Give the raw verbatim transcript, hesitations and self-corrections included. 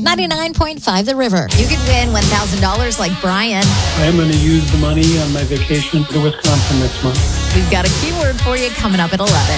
ninety-nine point five The River. You could win one thousand dollars like Brian. I'm going to use the money on my vacation to Wisconsin next month. We've got a keyword for you coming up at eleven.